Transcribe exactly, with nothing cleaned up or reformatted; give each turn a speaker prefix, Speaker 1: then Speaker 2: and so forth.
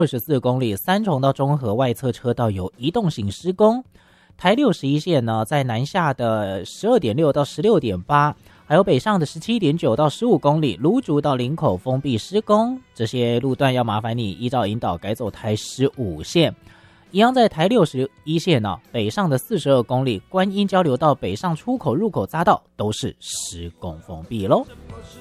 Speaker 1: 二十四公里，三重到中和外侧车道有移动型施工。台六十一线呢，在南下的十二点六到十六点八，还有北上的十七点九到十五公里，芦竹到林口封闭施工，这些路段要麻烦你依照引导改走台十五线。一样在台六十一线呢，北上的四十二公里，观音交流道北上出口入口匝道都是施工封闭喽。